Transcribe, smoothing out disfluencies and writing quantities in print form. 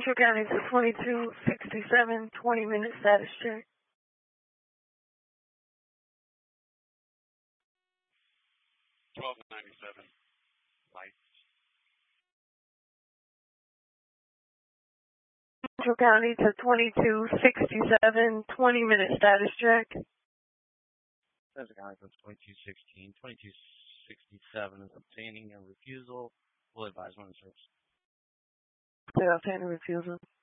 Central County to 2267, 20-minute status check. $12.97. Lights. Central County to 2267, 20-minute status check. Central County from 2216, 2267 is obtaining a refusal. Will advise when it serves. They're obtaining refusal.